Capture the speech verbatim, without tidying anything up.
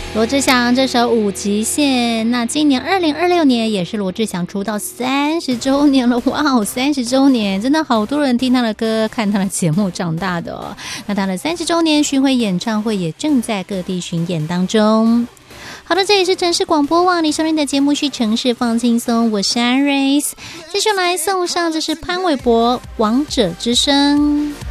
罗志祥这首《五极限》，那今年二零二六年也是罗志祥出道三十周年了，哇哦，三十周年，真的好多人听他的歌、看他的节目长大的哦。那他的三十周年巡回演唱会也正在各地巡演当中。好的，这里是城市广播网，你收听的节目是城市放轻松，我是安瑞斯，继续来送上，这是潘玮柏《王者之声》。